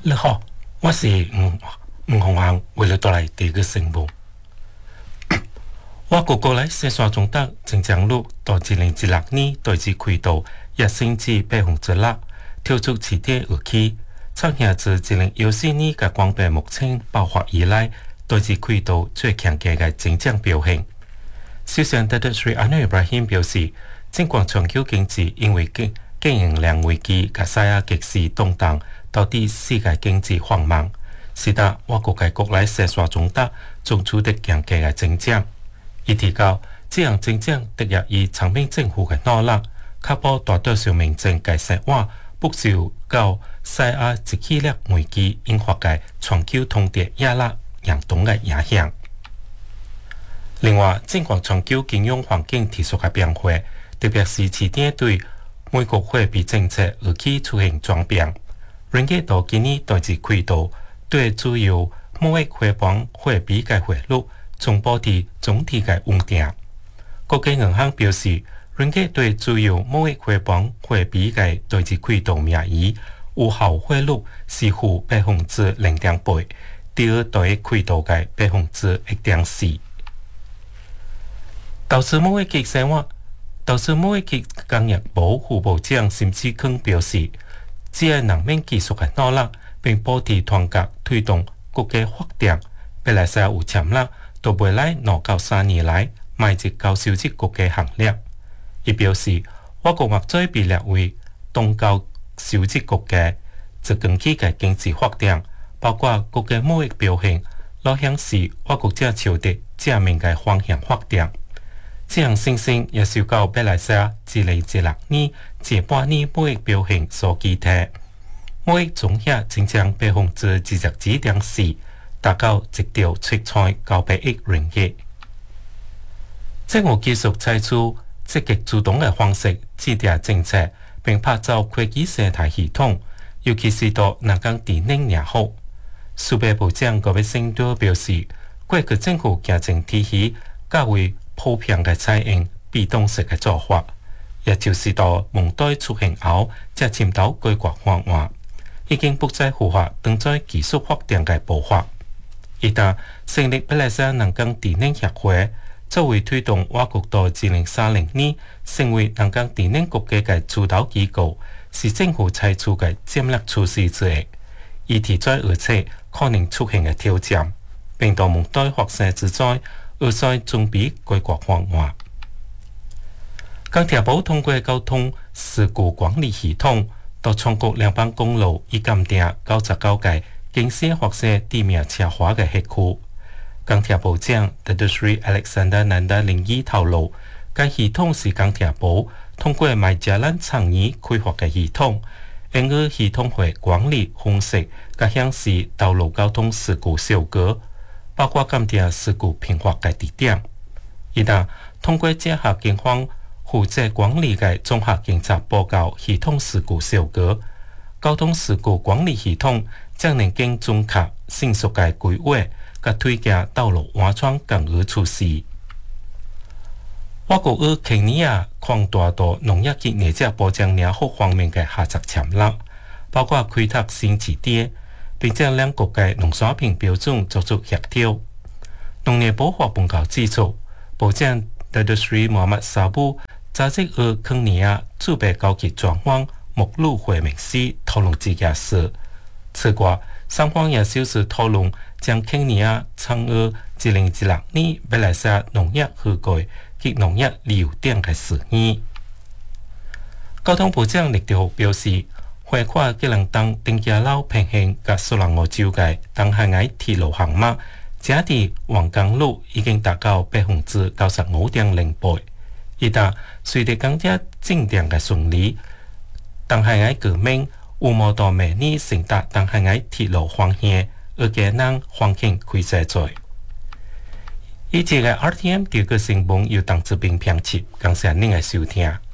你好，我是吴宏航，为了带来第一个新闻。我国来西沙中德正江路到2016年代志开道1星期8号之日，跳出起点而起，创下自2014年嘅光病目前爆发以来，代志开道最强劲嘅增长表现。首相特特瑞安内布拉辛表示，尽管全球经济因为经营量危机及西亚局势动荡，导致世界经济放慢，使得我国内西沙中德仲取得强劲嘅增长。伊提到，这样增长得益于长命政府嘅努力，确保大多数民众嘅生活不受到西亚一系列危机引发嘅全球通跌压力严重嘅影响。另外，尽管全球金融环境持续嘅变化，特别是市场对美国货币政策而起出现转变，人家到今年代志开道对主要某一货币汇率嘅汇率总保持总体嘅稳定。国家银行表示，人家对主要某一货币汇率嘅代志开道名义有效汇率是负0.8%，第二代开道嘅1.4%。投资贸易局工业部副部长沈志康表示，只要人民继续嘅努力，并保持团结推动国家发展，马来西亚有潜力到未来2到3年来迈入高收入国家行列。伊表示，我国或再被列为中高收入国家，就根据嘅经济发展，包括国家贸易表现，都显示我国正朝着正面嘅方向发展。这样信心也受到马来西亚2016年前半年贸易表现所寄托，贸易总额增长27.4%，达到1.739亿ringgit。政府继续采取积极主动的方式制定政策，并拍照科技生态系统，尤其是到人工智能也好。储备部长郭必胜都表示，过去政府行政体系较为普遍嘅采用被动式嘅做法，也就是到蒙代出现后，才寻到解决方案，已经不再符合当在技术发展嘅步伐。一旦成立马来西亚人工智能协会，作为推动我国到2030年成为人工智能国家嘅主导机构，是政府采取嘅战略措施之一。伊提出而且可能出现嘅挑战，并到蒙代发生之灾。而在准备解决方案。港铁部通过交通事故管理系统，到全国两邦公路已鉴定99个经常发生地面车祸的黑区。港铁部长 Dr. Alexander Nanda Lingi 透露，该系统是港铁部通过麦加兰倡议开发的系统，因而系统会管理、分析及显示道路交通事故数据。包括鉴定事故频发嘅地点，一旦通过结合警方负责管理嘅综合警察报告系统事故数据，交通事故管理系统将能更准确、迅速嘅规划及推荐道路安全更好措施。我国与肯尼亚扩大到农业及业者保障领域方面嘅合作签约，包括开拓新市点。并将两国嘅农产品标准作出协调。农业部发报告指出，部长 Dr. Muhammad Sabu 早前与肯尼亚驻北高级专员穆鲁会明斯讨论这件事。此外，双方也首次讨论将肯尼亚参与2016年马来西亚农业合规及农业旅游点嘅事宜。交通部长李德表示，花款吉隆当丁家老平行及苏兰澳州嘅东海岸铁路项目，只伫黄江路已经达到95.08%。一旦随着港铁进展嘅顺利，东海岸革命有望到明年乘搭东海岸铁路方向，而家能环境开设在。以前嘅 RTM 第二个新闻由邓志斌编辑，感谢您嘅收听。